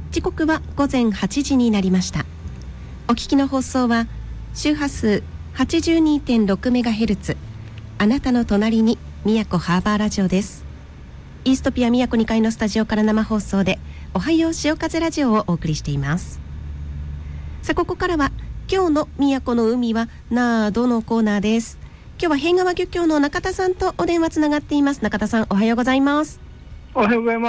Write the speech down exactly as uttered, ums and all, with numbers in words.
時刻は午前はちじになりました。お聞きの放送は周波数 はちじゅうにてんろくメガヘルツ、 あなたの隣に宮古ハーバーラジオです。イーストピア宮古にかいのスタジオから生放送でおはよう潮風ラジオをお送りしています。さあ、ここからは今日の宮古の海はなどのコーナーです。今日は平川漁協の中田さんとお電話つながっています。中田さん、おはようございます。 おはようございます。